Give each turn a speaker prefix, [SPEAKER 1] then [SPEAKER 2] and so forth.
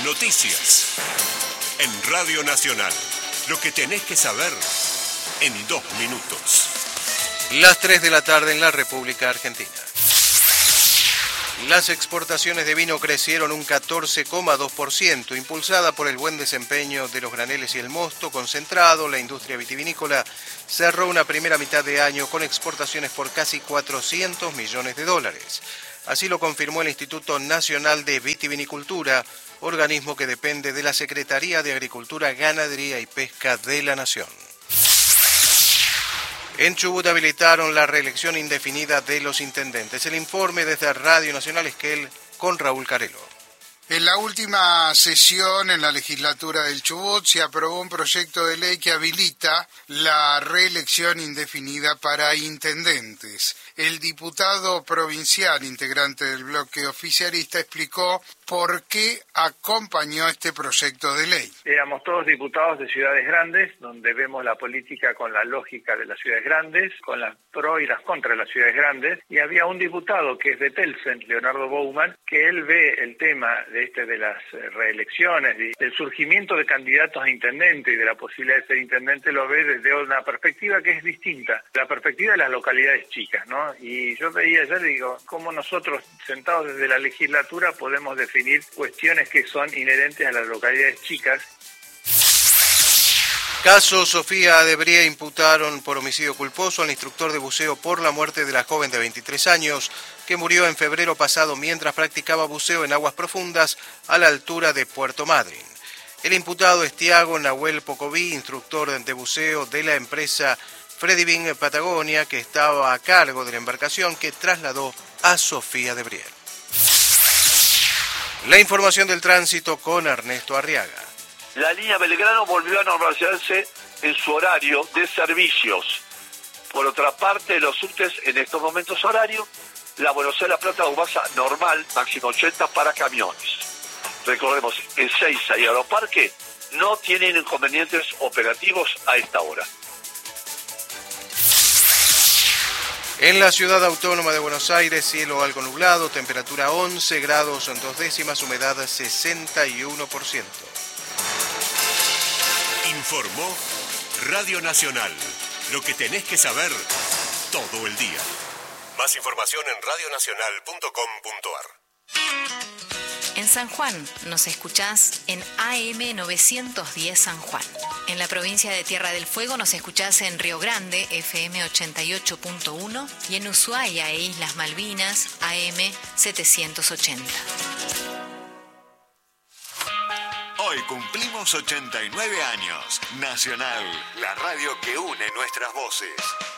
[SPEAKER 1] Noticias. En Radio Nacional. Lo que tenés que saber en 2 minutos.
[SPEAKER 2] Las 3 de la tarde en la República Argentina. Las exportaciones de vino crecieron un 14,2%, impulsada por el buen desempeño de los graneles y el mosto concentrado. La industria vitivinícola cerró una primera mitad de año con exportaciones por casi $400 millones. Así lo confirmó el Instituto Nacional de Vitivinicultura, organismo que depende de la Secretaría de Agricultura, Ganadería y Pesca de la Nación. En Chubut habilitaron la reelección indefinida de los intendentes. El informe desde Radio Nacional Esquel con Raúl Carelo.
[SPEAKER 3] En la última sesión en la legislatura del Chubut se aprobó un proyecto de ley que habilita la reelección indefinida para intendentes. El diputado provincial integrante del bloque oficialista explicó por qué acompañó este proyecto de ley.
[SPEAKER 4] Éramos todos diputados de ciudades grandes, donde vemos la política con la lógica de las ciudades grandes, con las pro y las contra de las ciudades grandes, y había un diputado que es de Telsen, Leonardo Bouman, que él ve el tema de las reelecciones, del surgimiento de candidatos a intendente y de la posibilidad de ser intendente, lo ve desde una perspectiva que es distinta, la perspectiva de las localidades chicas, ¿no? Y yo veía ayer, digo, cómo nosotros, sentados desde la legislatura, podemos definir cuestiones que son inherentes a las localidades chicas.
[SPEAKER 2] Caso Sofía Adebrie imputaron por homicidio culposo al instructor de buceo por la muerte de la joven de 23 años que murió en febrero pasado mientras practicaba buceo en aguas profundas a la altura de Puerto Madryn. El imputado es Tiago Nahuel Pocoví, instructor de buceo de la empresa Frediving Patagonia, que estaba a cargo de la embarcación que trasladó a Sofía Adebrie. La información del tránsito con Ernesto Arriaga.
[SPEAKER 5] La línea Belgrano volvió a normalizarse en su horario de servicios. Por otra parte, los subtes en estos momentos horarios, la Buenos Aires-La Plata Humasa normal, máximo 80 para camiones. Recordemos, Ezeiza y Aeroparque no tienen inconvenientes operativos a esta hora.
[SPEAKER 2] En la ciudad autónoma de Buenos Aires, cielo algo nublado, temperatura 11 grados 2 décimas, humedad 61%.
[SPEAKER 1] Informó Radio Nacional. Lo que tenés que saber todo el día. Más información en radionacional.com.ar.
[SPEAKER 6] En San Juan nos escuchás en AM 910 San Juan. En la provincia de Tierra del Fuego nos escuchás en Río Grande, FM 88.1, y en Ushuaia e Islas Malvinas, AM 780.
[SPEAKER 7] Hoy cumplimos 89 años. Nacional, la radio que une nuestras voces.